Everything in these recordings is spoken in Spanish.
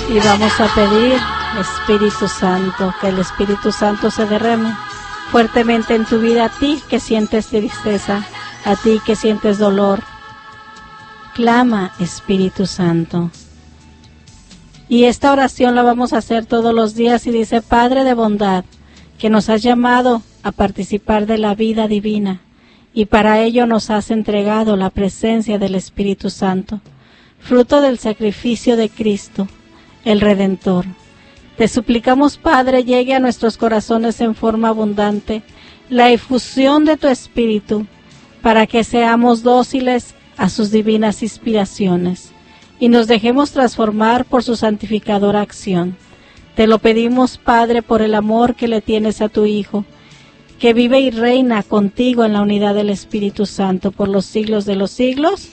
Y vamos a pedir, Espíritu Santo, que el Espíritu Santo se derrame fuertemente en tu vida, a ti que sientes tristeza, a ti que sientes dolor. Clama, Espíritu Santo. Y esta oración la vamos a hacer todos los días y dice: Padre de bondad, que nos has llamado a participar de la vida divina y para ello nos has entregado la presencia del Espíritu Santo, fruto del sacrificio de Cristo, el Redentor. Te suplicamos, Padre, llegue a nuestros corazones en forma abundante la efusión de tu Espíritu, para que seamos dóciles a sus divinas inspiraciones y nos dejemos transformar por su santificadora acción. Te lo pedimos, Padre, por el amor que le tienes a tu Hijo, que vive y reina contigo en la unidad del Espíritu Santo por los siglos de los siglos.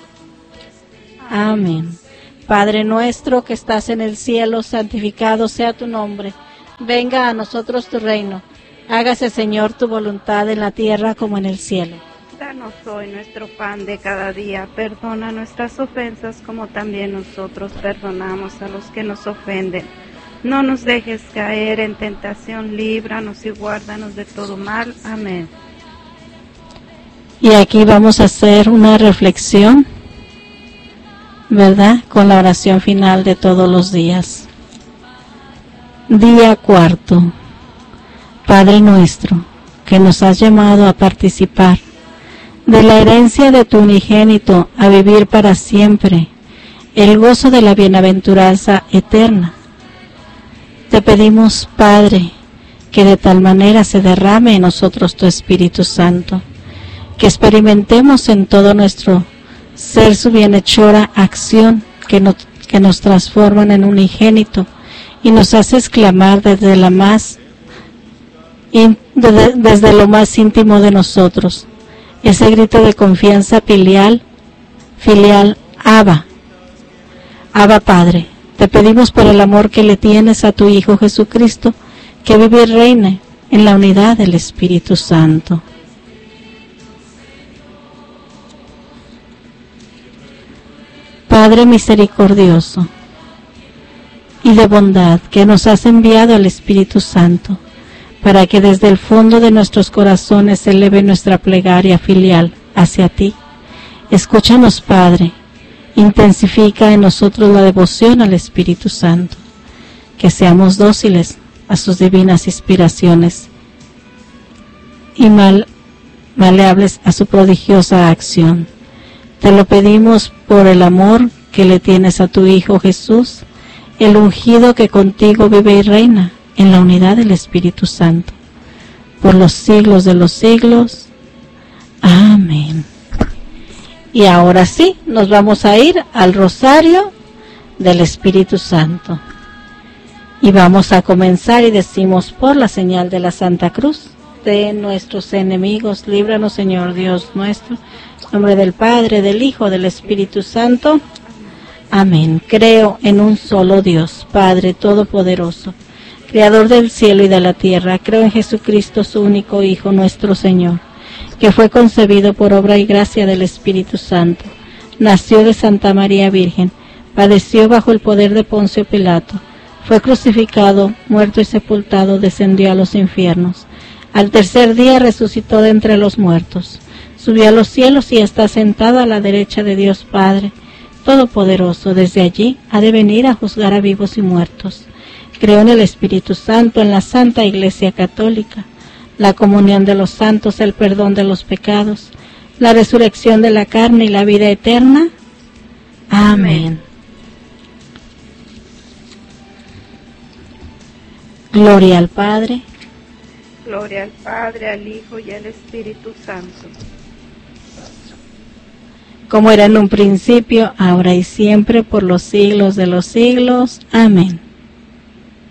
Amén. Padre nuestro que estás en el cielo, santificado sea tu nombre. Venga a nosotros tu reino. Hágase, Señor, tu voluntad en la tierra como en el cielo. Danos hoy nuestro pan de cada día. Perdona nuestras ofensas como también nosotros perdonamos a los que nos ofenden. No nos dejes caer en tentación, líbranos y guárdanos de todo mal. Amén. Y aquí vamos a hacer una reflexión, ¿verdad? Con la oración final de todos los días. Día cuarto. Padre nuestro, que nos has llamado a participar de la herencia de tu unigénito, a vivir para siempre el gozo de la bienaventuranza eterna. Te pedimos, Padre, que de tal manera se derrame en nosotros tu Espíritu Santo, que experimentemos en todo nuestro ser su bienhechora acción, que nos transforman en unigénito y nos hace exclamar desde lo más íntimo de nosotros, ese grito de confianza filial, Abba, Padre. Te pedimos por el amor que le tienes a tu Hijo Jesucristo, que vive y reine en la unidad del Espíritu Santo. Padre misericordioso y de bondad, que nos has enviado al Espíritu Santo, para que desde el fondo de nuestros corazones se eleve nuestra plegaria filial hacia ti. Escúchanos, Padre, intensifica en nosotros la devoción al Espíritu Santo, que seamos dóciles a sus divinas inspiraciones y maleables a su prodigiosa acción. Te lo pedimos por el amor que le tienes a tu Hijo Jesús, el ungido que contigo vive y reina en la unidad del Espíritu Santo, por los siglos de los siglos. Amén. Y ahora sí, nos vamos a ir al rosario del Espíritu Santo. Y vamos a comenzar y decimos: por la señal de la Santa Cruz de nuestros enemigos, líbranos, Señor Dios nuestro. En nombre del Padre, del Hijo, del Espíritu Santo. Amén. Creo en un solo Dios, Padre Todopoderoso, Creador del cielo y de la tierra. Creo en Jesucristo, su único Hijo, nuestro Señor, que fue concebido por obra y gracia del Espíritu Santo. Nació de Santa María Virgen, padeció bajo el poder de Poncio Pilato, fue crucificado, muerto y sepultado, descendió a los infiernos. Al tercer día resucitó de entre los muertos, subió a los cielos y está sentado a la derecha de Dios Padre Todopoderoso. Desde allí ha de venir a juzgar a vivos y muertos. Creo en el Espíritu Santo, en la Santa Iglesia Católica, la comunión de los santos, el perdón de los pecados, la resurrección de la carne y la vida eterna. Amén. Gloria al Padre. Gloria al Padre, al Hijo y al Espíritu Santo. Como era en un principio, ahora y siempre, por los siglos de los siglos. Amén.